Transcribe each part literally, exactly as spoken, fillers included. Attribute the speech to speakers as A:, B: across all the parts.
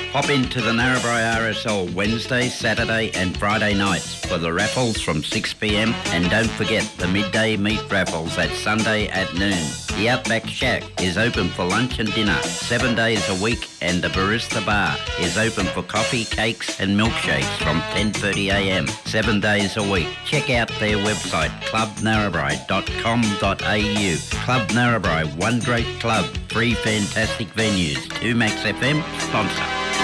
A: Pop into the Narrabri R S L Wednesday, Saturday and Friday nights for the raffles from six p m and don't forget the midday meat raffles at Sunday at noon. The Outback Shack is open for lunch and dinner seven days a week and the Barista Bar is open for coffee, cakes and milkshakes from ten thirty a m seven days a week. Check out their website club narrabri dot com dot a u. Club Narrabri, one great club, three fantastic venues. two Max F M sponsor.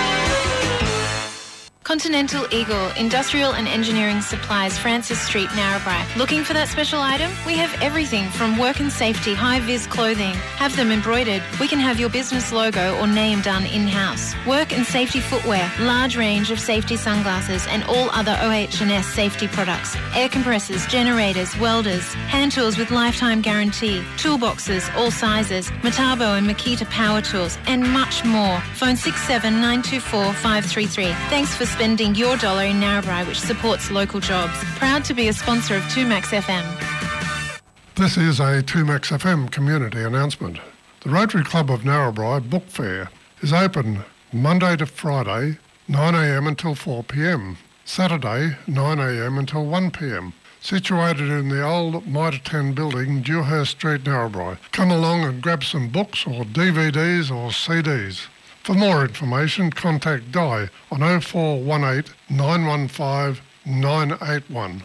B: Continental Eagle Industrial and Engineering Supplies, Francis Street, Narrabri. Looking for that special item? We have everything from work and safety, high-vis clothing. Have them embroidered. We can have your business logo or name done in-house. Work and safety footwear, large range of safety sunglasses and all other O H and S safety products. Air compressors, generators, welders, hand tools with lifetime guarantee, toolboxes, all sizes, Metabo and Makita power tools, and much more. Phone six seven nine two four five three three. Thanks for spending your dollar in Narrabri, which supports local jobs. Proud to be a sponsor of two Max F M.
C: This is a two Max F M community announcement. The Rotary Club of Narrabri Book Fair is open Monday to Friday, nine a m until four p m, Saturday, nine a m until one p m, situated in the old Mitre ten building, Dewhurst Street, Narrabri. Come along and grab some books or D V Ds or C Ds. For more information, contact Di on oh four one eight nine one five nine eight one.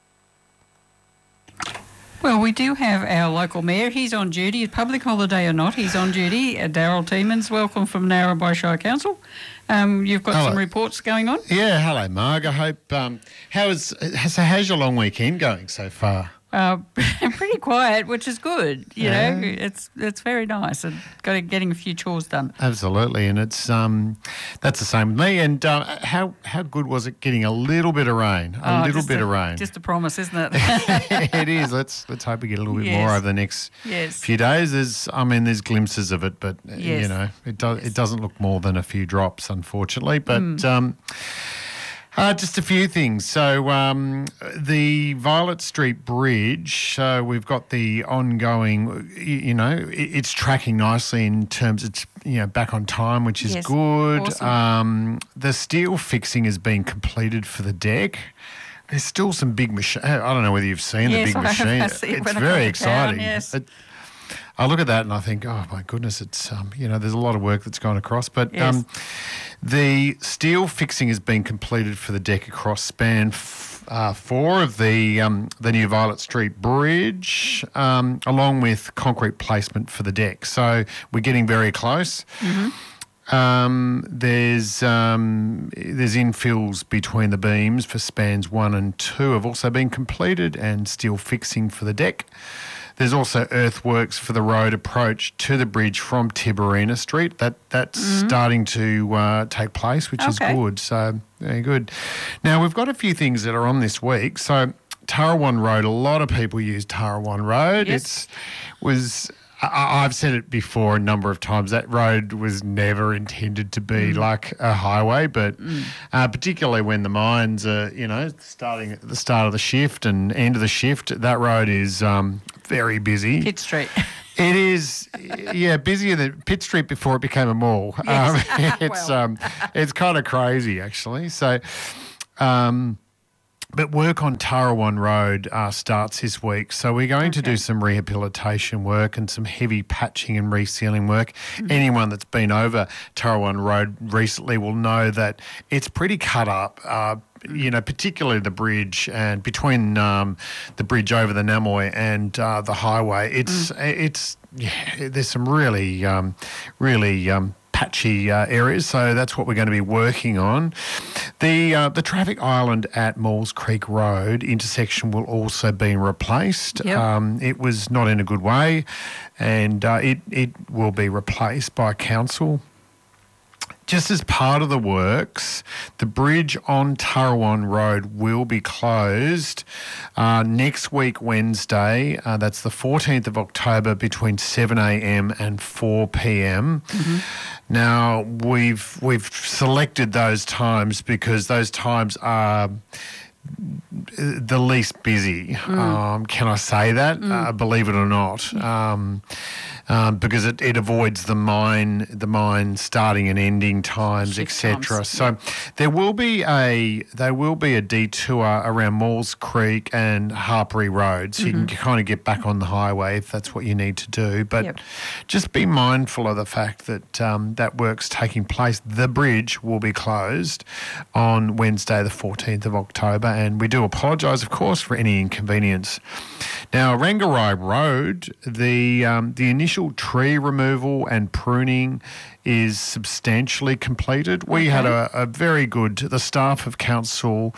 D: Well, we do have our local mayor. He's on duty, public holiday or not, he's on duty. Uh, Daryl Tiemans, welcome from Narrabri Shire Council. Um, you've got
E: hello.
D: Some reports going on?
E: Yeah, hello, Marg. I hope, um, how is, so how's your long weekend going so far?
D: Uh, pretty quiet, which is good. You
E: Yeah.
D: know, it's it's very nice. And got to, getting a few chores done.
E: Absolutely, and it's um, that's the same with me. And uh, how how good was it getting a little bit of rain? A
D: Oh,
E: little
D: just
E: bit
D: a,
E: of rain.
D: Just a promise, isn't it?
E: It is. Let's let's hope we get a little bit
D: Yes.
E: more over the next
D: Yes.
E: few days. There's, I mean, there's glimpses of it, but uh,
D: Yes.
E: you know, it does
D: Yes.
E: it doesn't look more than a few drops, unfortunately. But
D: Mm.
E: um, Uh, just a few things. So um, the Violet Street Bridge, uh, we've got the ongoing, you, you know, it, it's tracking nicely in terms it's, you know, back on time, which is
D: Yes.
E: good.
D: Awesome.
E: Um, the steel fixing has been completed for the deck. There's still some big machine. I don't know whether you've seen
D: Yes,
E: the big
D: I have.
E: machine.
D: I see it
E: It's
D: when I
E: very
D: come to town,
E: exciting.
D: yes.
E: It- I look at that and I think, oh my goodness, it's um, you know, there's a lot of work that's gone across. But
D: Yes.
E: um, the steel fixing has been completed for the deck across span f- uh, four of the um, the new Violet Street Bridge, um, along with concrete placement for the deck. So we're getting very close.
D: Mm-hmm.
E: Um, there's um, there's infills between the beams for spans one and two have also been completed, and steel fixing for the deck. There's also earthworks for the road approach to the bridge from Tiberina Street. That that's
D: Mm-hmm.
E: starting to uh, take place, which is
D: Okay.
E: good. So very good. Now we've got a few things that are on this week. So Tarawan Road, a lot of people use Tarawan Road.
D: Yes.
E: It's was. I- I've said it before a number of times, that road was never intended to be
D: Mm.
E: like a highway, but uh, particularly when the mines are, you know, starting at the start of the shift and end of the shift, that road is um, very busy.
D: Pitt Street.
E: It is, yeah, busier than Pitt Street before it became a mall.
D: Yes.
E: Um, it's
D: Well.
E: um, it's kind of crazy, actually. So, um, but work on Tarawan Road uh, starts this week. So we're going to
D: Okay.
E: do some rehabilitation work and some heavy patching and resealing work.
D: Mm-hmm.
E: Anyone that's been over Tarawan Road recently will know that it's pretty cut up. Uh, you know, particularly the bridge and between um, the bridge over the Namoy and uh, the highway. It's, it's, yeah, there's some really, um, really, um, patchy uh, areas, so that's what we're going to be working on. The uh, the traffic island at Maules Creek Road intersection will also be replaced.
D: Yep.
E: Um, it was not in a good way, and uh, it it will be replaced by council. Just as part of the works, the bridge on Tarawan Road will be closed uh, next week, Wednesday. Uh, that's the fourteenth of October between seven a m and four p m.
D: Mm-hmm.
E: Now, we've we've selected those times because those times are the least busy.
D: Mm.
E: Um, can I say that? Uh, believe it or not. Um, um, because it, it avoids the mine, the mine starting and ending times, et
D: Shift
E: cetera.
D: times,
E: So there will be a there will be a detour around Maules Creek and Harpery Road, so you can kind of get back on the highway if that's what you need to do. But
D: Yep.
E: just be mindful of the fact that um, that work's taking place. The bridge will be closed on Wednesday, the fourteenth of October, and we do apologise, of course, for any inconvenience. Now, Rangarai Road, the um, the initial tree removal and pruning is substantially completed. We had a, a very good, the staff of council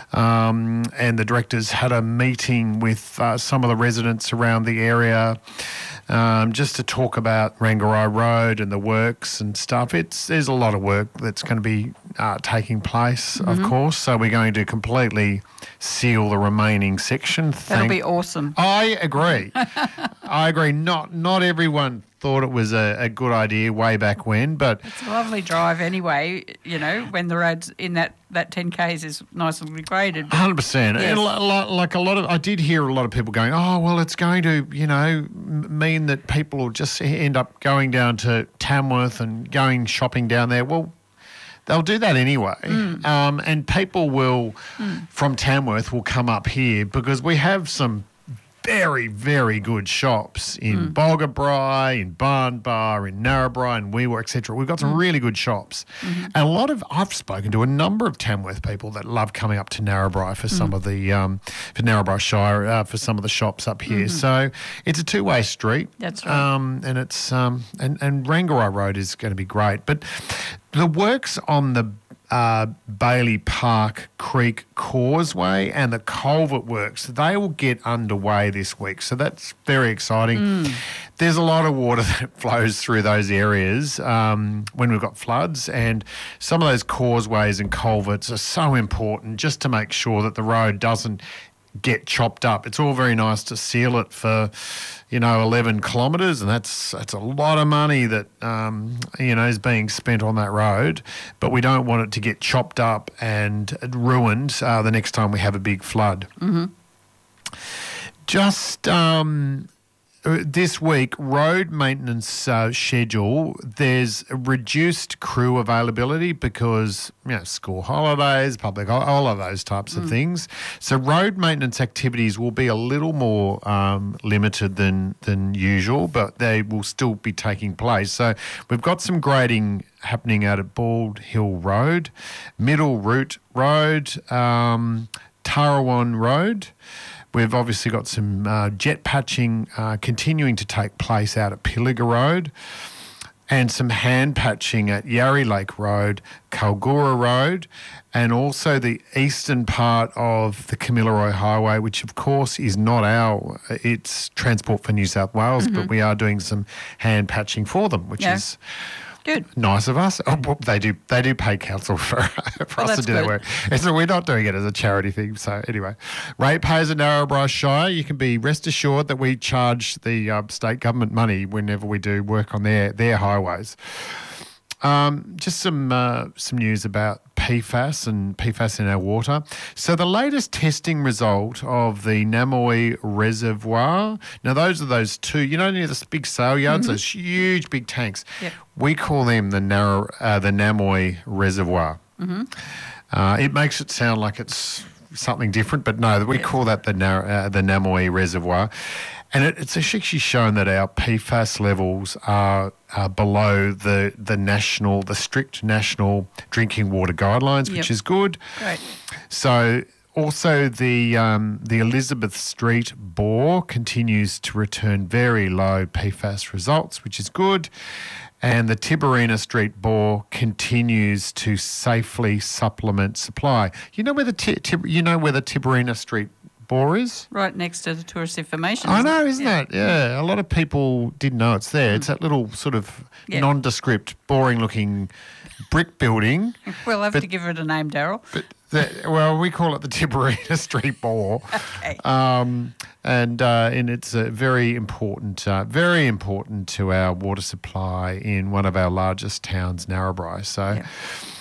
E: um, and the directors had a meeting with uh, some of the residents around the area um, just to talk about Rangarai Road and the works and stuff. It's There's a lot of work that's going to be uh, taking place, of course, so we're going to completely seal the remaining section.
D: That'll
E: Thank-
D: be awesome.
E: I agree. I agree. Not not everyone thought it was a, a good idea way back when, but
D: It's a lovely drive anyway, you know, when the road's in that, that ten Ks is nicely graded.
E: one hundred percent.
D: Yes.
E: And li- li- like a lot of, I did hear a lot of people going, oh, well, it's going to, you know, m- mean that people will just end up going down to Tamworth and going shopping down there. Well, they'll do that anyway. Um, and people will, from Tamworth, will come up here because we have some very, very good shops in Boggabri, in Barnbar, in Narrabri, in Weewa, et cetera. We've got some really good shops. And a lot of, I've spoken to a number of Tamworth people that love coming up to Narrabri for some of the, um, for Narrabri Shire, uh, for some of the shops up here. So it's a two-way street.
D: That's right.
E: Um, and it's, um, and, and Rangarai Road is going to be great. But the works on the Uh, Bailey Park Creek Causeway and the culvert works, they will get underway this week. So that's very exciting. There's a lot of water that flows through those areas um, when we've got floods, and some of those causeways and culverts are so important just to make sure that the road doesn't get chopped up. It's all very nice to seal it for, you know, eleven kilometres, and that's that's a lot of money that, um, you know, is being spent on that road, but we don't want it to get chopped up and ruined uh, the next time we have a big flood. Mm-hmm. Just um, this week, road maintenance uh, schedule, there's reduced crew availability because, you know, school holidays, public, all of those types of things. So road maintenance activities will be a little more um, limited than, than usual, but they will still be taking place. So we've got some grading happening out at Bald Hill Road, Middle Route Road, um, Tarawan Road. We've obviously got some uh, jet patching uh, continuing to take place out at Pilliga Road, and some hand patching at Yarry Lake Road, Kalgoorlie Road, and also the eastern part of the Kamilaroi Highway, which of course is not our, it's Transport for New South Wales, but we are doing some hand patching for them, which
D: Yeah.
E: is
D: Good.
E: nice of us. Oh, well, they do they do pay council for, for
D: Well,
E: us to
D: that's
E: do that
D: good.
E: work. And so we're not doing it as a charity thing. So anyway, ratepayers in Narrabri Shire, you can be rest assured that we charge the um, state government money whenever we do work on their their highways. Um, just some uh, some news about P FAS and P FAS in our water. So the latest testing result of the Namoi Reservoir. Now those are those two, you know, near the big sale yards, those huge big tanks.
D: Yep.
E: We call them the narrow, uh, the Namoi Reservoir. Uh, it makes it sound like it's something different, but no, we call that the Nar- uh, the Namoi Reservoir. And it, it's actually shown that our P FAS levels are, are below the, the national, the strict national drinking water guidelines, which
D: Yep.
E: is good.
D: Great.
E: So also the um, the Elizabeth Street bore continues to return very low P FAS results, which is good. And the Tiberina Street bore continues to safely supplement supply. You know where the Ti- Tib- you know where the Tiberina Street bore is?
D: Right next to the tourist information.
E: I
D: isn't
E: know,
D: it?
E: isn't
D: Yeah.
E: it? Yeah, a lot of people didn't know it's there. It's that little sort of
D: Yeah.
E: nondescript, boring-looking brick building.
D: We'll have
E: But-
D: to give it a name, Daryl.
E: But the, well, we call it the Tiberina Street bore.
D: Okay.
E: Um, and uh, and it's uh, very important, uh, very important to our water supply in one of our largest towns, Narrabri. So.
D: Yeah.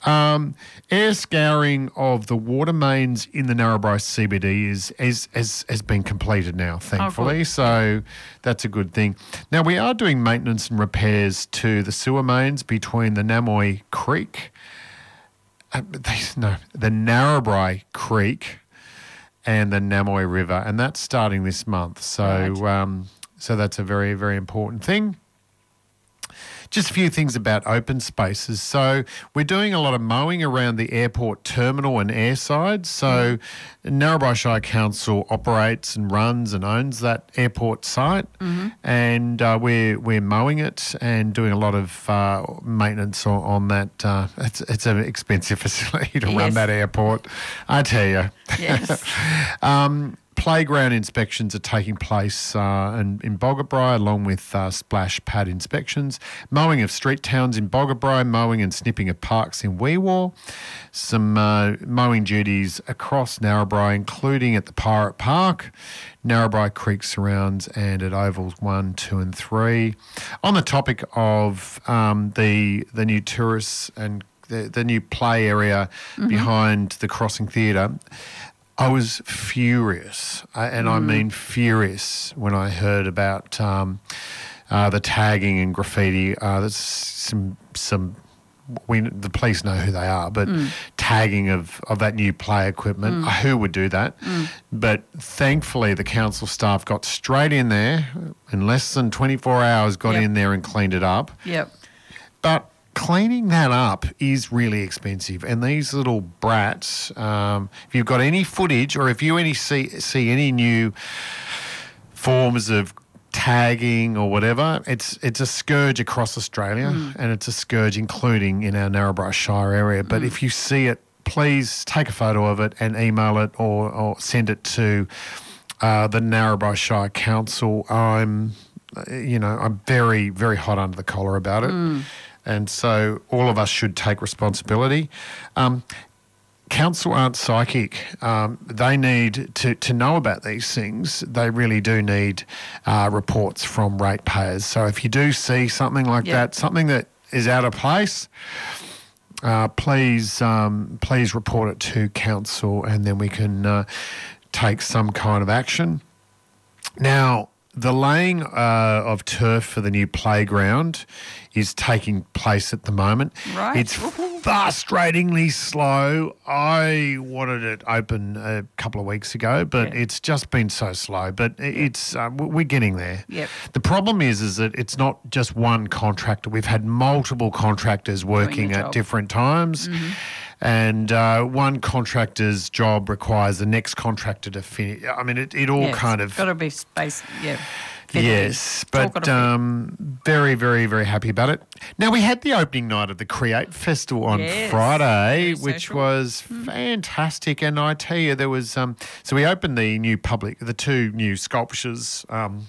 E: Um, air scouring of the water mains in the Narrabri C B D is, is, is, has been completed now, thankfully.
D: Oh,
E: so that's a good thing. Now, we are doing maintenance and repairs to the sewer mains between the Namoy Creek, uh, they, no, the Narrabri Creek and the Namoy River, and that's starting this month. So,
D: Right.
E: um, so that's a very, very important thing. Just a few things about open spaces. So we're doing a lot of mowing around the airport terminal and airside. So mm-hmm. Narrabri Shire Council operates and runs and owns that airport site, mm-hmm. and uh, we're we're mowing it and doing a lot of uh, maintenance on, on that. Uh, it's it's an expensive facility to
D: yes.
E: run that airport, I tell you.
D: Yes.
E: um, Playground inspections are taking place uh, in, in Boggabri, along with uh, splash pad inspections. Mowing of street towns in Boggabri, mowing and snipping of parks in Weewar. Some uh, mowing duties across Narrabri, including at the Pirate Park, Narrabri Creek surrounds, and at Ovals one, two and three. On the topic of um, the the new tourists and the, the new play area mm-hmm. behind the Crossing Theatre, I was furious, uh, and mm. I mean furious, when I heard about um, uh, the tagging and graffiti. Uh, there's some some we the police know who they are, but mm. tagging of, of that new play equipment, mm. who would do that? Mm. But thankfully, the council staff got straight in there in less than twenty-four hours. Got
D: yep.
E: in there and cleaned it up.
D: Yep.
E: But cleaning that up is really expensive, and these little brats, um, if you've got any footage or if you any see, see any new forms of tagging or whatever, it's it's a scourge across Australia, mm. and it's a scourge including in our Narrabri Shire area. But mm. if you see it, please take a photo of it and email it or, or send it to uh, the Narrabri Shire Council. I'm, you know, I'm very, very hot under the collar about it. Mm. And so all of us should take responsibility. Um, council aren't psychic. Um, they need to, to know about these things. They really do need uh, reports from ratepayers. So if you do see something like
D: yep.
E: that, something that is out of place, uh, please um, please report it to council, and then we can uh, take some kind of action. Now, the laying uh, of turf for the new playground is taking place at the moment.
D: Right.
E: It's frustratingly slow. I wanted it open a couple of weeks ago, but yeah. it's just been so slow. But it's uh, we're getting there.
D: Yep.
E: The problem is, is that it's not just one contractor. We've had multiple contractors working at different times. Mm-hmm. And uh, one contractor's job requires the next contractor to finish. I mean, it, it all
D: yes,
E: kind of...
D: got to be space, yeah.
E: Yes, but um, very, very, very happy about it. Now, we had the opening night of the Create Festival on
D: yes,
E: Friday, which
D: social.
E: was
D: mm.
E: fantastic. And I tell you, there was... Um, so we opened the new public, the two new sculptures, um,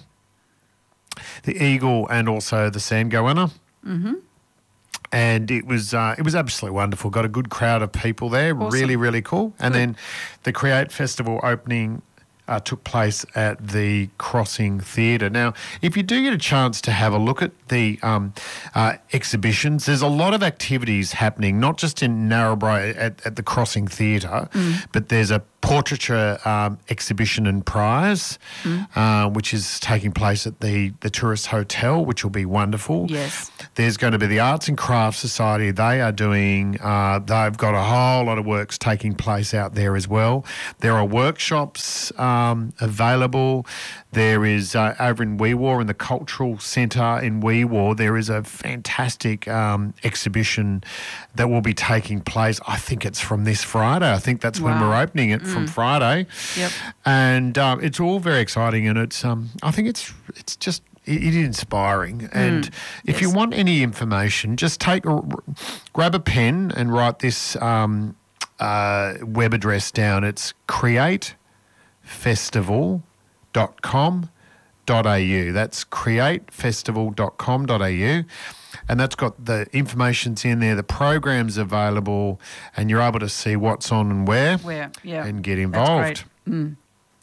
E: the Eagle and also the Sand Goanna. Mm-hmm. And it was uh, it was absolutely wonderful. Got a good crowd of people there.
D: Awesome.
E: Really, really cool. And
D: good.
E: then the Create Festival opening uh, took place at the Crossing Theatre. Now, if you do get a chance to have a look at the um, uh, exhibitions, there's a lot of activities happening, not just in Narrabri at, at the Crossing Theatre, mm. but there's a portraiture um, exhibition and prize, mm. uh, which is taking place at the, the Tourist Hotel, which will be wonderful.
D: Yes.
E: There's going to be the Arts and Crafts Society. They are doing, uh, they've got a whole lot of works taking place out there as well. There are workshops um, available. There is, uh, over in Weewar, in the Cultural Centre in Weewar, there is a fantastic um, exhibition that will be taking place. I think it's from this Friday. I think that's wow. when we're opening it, mm. from Friday. Yep. And um, it's all very exciting, and it's, um, I think it's, it's just, it is inspiring. And mm, if yes. you want any information, just take a, grab a pen and write this um, uh, web address down. It's create festival dot com dot a u. That's create festival dot com dot a u. And that's got the information's in there, the program's available, and you're able to see what's on and where,
D: where yeah.
E: and get involved.
D: That's great. Mm.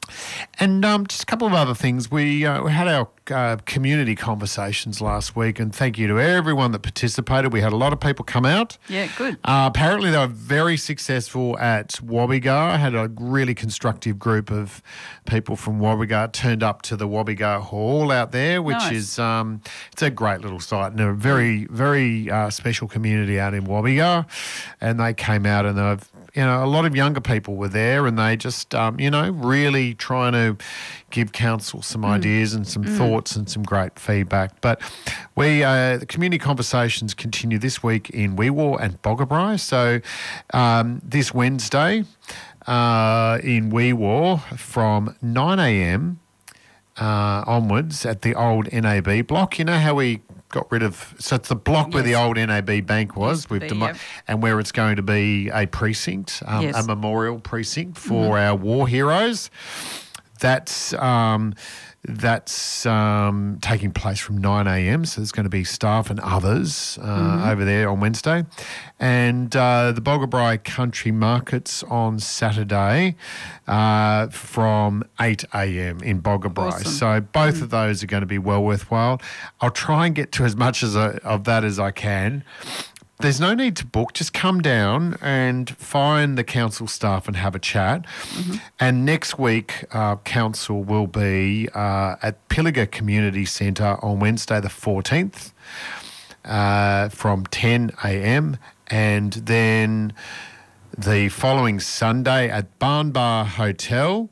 E: And um, just a couple of other things. We, uh, we had our uh, community conversations last week, and thank you to everyone that participated. We had a lot of people come out.
D: Yeah, good.
E: Uh, apparently, they were very successful at Wobbegar. I had a really constructive group of people from Wobbegar turned up to the Wobbegar Hall out there, which
D: Nice.
E: is um, it's a great little site and a very, very uh, special community out in Wobbegar. And they came out and they've you know, a lot of younger people were there, and they just, um, you know, really trying to give council some mm. ideas and some mm. thoughts and some great feedback. But we, uh, the community conversations continue this week in Weewar and Boggabri. So um, this Wednesday uh, in Weewar from nine a.m. Uh, onwards at the old N A B block. You know how we got rid of, so it's the block yes. where the old N A B bank was,
D: yes,
E: we've
D: the,
E: demo-
D: yep.
E: and where it's going to be a precinct, um,
D: yes.
E: a memorial precinct for
D: mm-hmm.
E: our war heroes. That's um, that's um, taking place from nine a.m. So there's going to be staff and others uh, mm-hmm. over there on Wednesday. And uh, the Boggabri Country Markets on Saturday uh, from eight a.m. in Boggabri.
D: Awesome.
E: So both
D: mm-hmm.
E: of those are going to be well worthwhile. I'll try and get to as much as I, of that as I can. There's no need to book. Just come down and find the council staff and have a chat. Mm-hmm. And next week, uh, council will be uh, at Pilliga Community Centre on Wednesday the fourteenth uh, from ten a.m. And then the following Sunday at Barnbar Hotel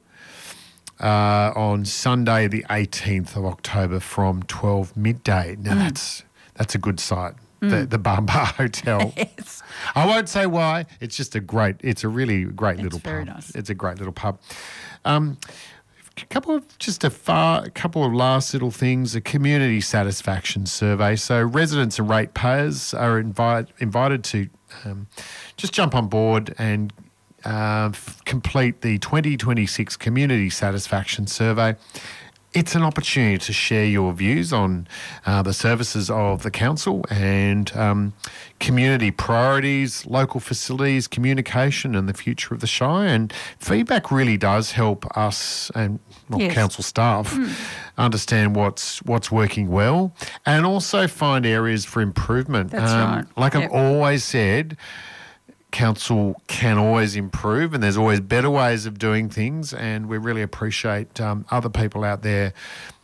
E: uh, on Sunday the eighteenth of October from twelve midday. Now, mm. that's that's a good site. The, the Barnbar Hotel.
D: Yes.
E: I won't say why. It's just a great, it's a really great
D: it's
E: little
D: very
E: pub.
D: Nice.
E: It's a great little pub. Um, a couple of, just a far, a couple of last little things, a community satisfaction survey. So residents and ratepayers are invite, invited to um, just jump on board and uh, f- complete the twenty twenty-six community satisfaction survey. It's an opportunity to share your views on uh, the services of the council and um, community priorities, local facilities, communication and the future of the Shire. And feedback really does help us and well,
D: yes.
E: council staff
D: mm.
E: understand what's what's working well and also find areas for improvement.
D: That's
E: um,
D: right.
E: Like
D: yep.
E: I've always said, council can always improve and there's always better ways of doing things, and we really appreciate um, other people out there,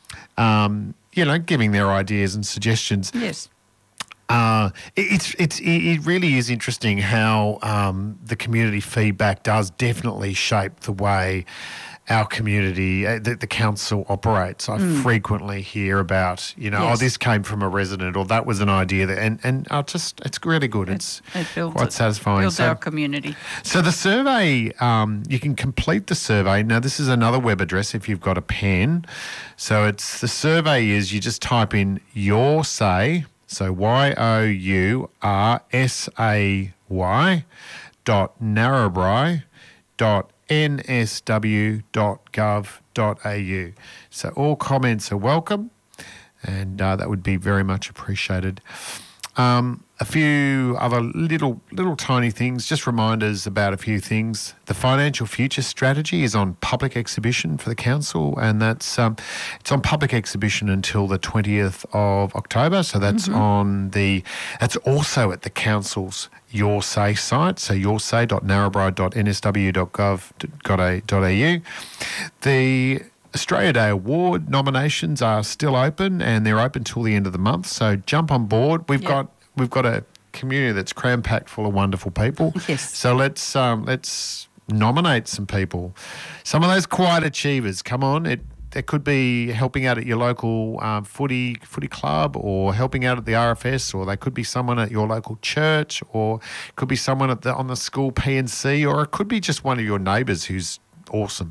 E: um, you know, giving their ideas and suggestions.
D: Yes.
E: Uh, it's it's it really is interesting how um, the community feedback does definitely shape the way our community, uh, the, the council operates. I mm. frequently hear about, you know,
D: yes.
E: oh, this came from a resident, or that was an idea that, and and I just, it's really good. It's
D: it, it
E: quite
D: it.
E: satisfying.
D: Builds
E: so,
D: our community.
E: So the survey, um, you can complete the survey. Now this is another web address if you've got a pen. So it's the survey is you just type in your say, so Y O U R S A Y dot Narrabri dot N S W dot gov dot A U. So all comments are welcome, and uh, that would be very much appreciated. Um, a few other little little tiny things, just reminders about a few things. The Financial Future Strategy is on public exhibition for the council, and that's um, it's on public exhibition until the twentieth of October. So that's mm-hmm. on the that's also at the council's Your Say site, so yoursay dot narrabri dot N S W dot gov dot A U. The Australia Day Award nominations are still open, and they're open till the end of the month. So jump on board. We've
D: yep.
E: got we've got a community that's cram packed full of wonderful people.
D: Yes.
E: So let's um, let's nominate some people. Some of those quiet achievers. Come on, it. It could be helping out at your local um, footy footy club, or helping out at the R F S, or they could be someone at your local church, or it could be someone at the on the school P and C, or it could be just one of your neighbours who's awesome.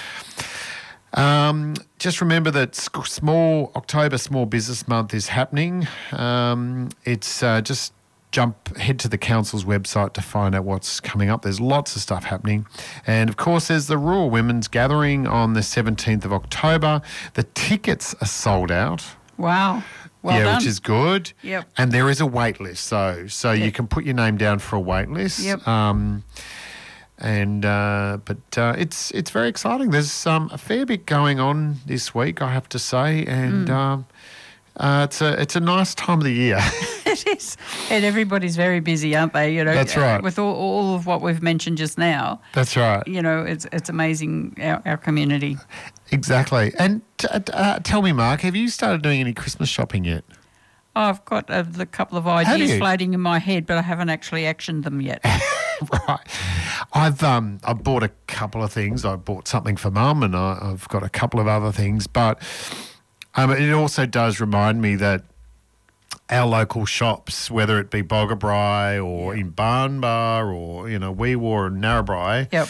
E: Um, just remember that small October Small Business Month is happening. Um, it's uh, just jump head to the council's website to find out what's coming up. There's lots of stuff happening, and of course there's the Rural Women's Gathering on the seventeenth of October. The tickets are sold out.
D: Wow. Well
E: yeah,
D: done.
E: which is good.
D: Yep.
E: And there is a wait list, so so
D: yep.
E: you can put your name down for a wait list.
D: Yep.
E: Um, And uh, but uh, it's it's very exciting. There's um, a fair bit going on this week, I have to say, and
D: Mm.
E: um, uh, it's a it's a nice time of the year.
D: It is. And everybody's very busy, aren't they? You know,
E: That's right.
D: With all, all of what we've mentioned just now,
E: That's right.
D: you know, it's it's amazing, our, our community.
E: Exactly. And t- uh, tell me, Mark, have you started doing any Christmas shopping yet?
D: I've got a, a couple of
E: Have
D: ideas
E: you?
D: floating in my head, but I haven't actually actioned them yet.
E: Right. I've um I've bought a couple of things. I bought something for Mum, and I, I've got a couple of other things. But um, it also does remind me that our local shops, whether it be Boggabri or in Barnbar or you know Wee Waa and Narrabri,
D: Yep.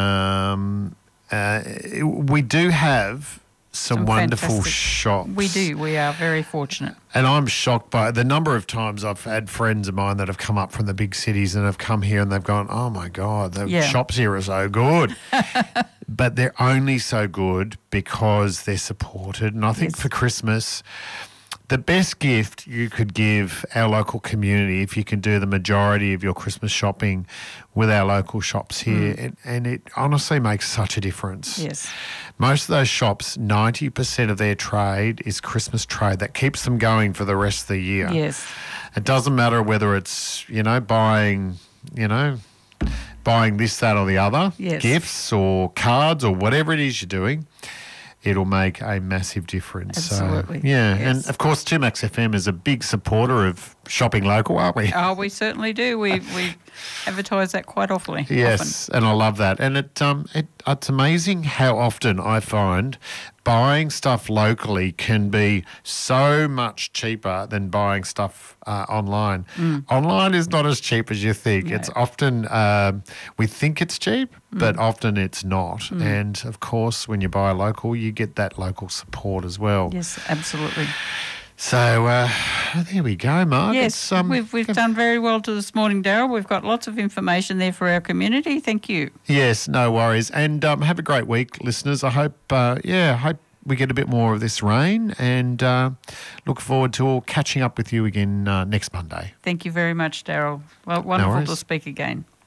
E: um, uh, we do have some,
D: Some
E: wonderful
D: fantastic-
E: shops.
D: We do. We are very fortunate.
E: And I'm shocked by the number of times I've had friends of mine that have come up from the big cities and have come here and they've gone, oh my God, the
D: Yeah.
E: shops here are so good. But they're only so good because they're supported. And I think
D: Yes.
E: for Christmas, the best gift you could give our local community, if you can do the majority of your Christmas shopping with our local shops here, and, and it honestly makes such a difference.
D: Yes.
E: Most of those shops, ninety percent of their trade is Christmas trade that keeps them going for the rest of the year.
D: Yes.
E: It doesn't matter whether it's, you know, buying, you know, buying this, that or the other,
D: Yes.
E: gifts or cards or whatever it is you're doing. It'll make a massive difference.
D: Absolutely.
E: So, yeah.
D: Yes.
E: And of course, two Max F M is a big supporter of shopping local, aren't we?
D: Oh, we certainly do. We we advertise that quite often.
E: Yes, and I love that. And it um it it's amazing how often I find buying stuff locally can be so much cheaper than buying stuff uh, online. Online is not as cheap as you think.
D: No.
E: It's often um, we think it's cheap, but often it's not. And of course, when you buy local, you get that local support as well.
D: Yes, absolutely.
E: So uh, there we go, Mark.
D: Yes,
E: It's, um,
D: we've we've done very well to this morning, Daryl. We've got lots of information there for our community. Thank you.
E: Yes, no worries. And um, have a great week, listeners. I hope, uh, yeah, I hope we get a bit more of this rain and uh, look forward to all catching up with you again uh, next Monday.
D: Thank you very much, Daryl. Well, wonderful
E: worries.
D: to speak again.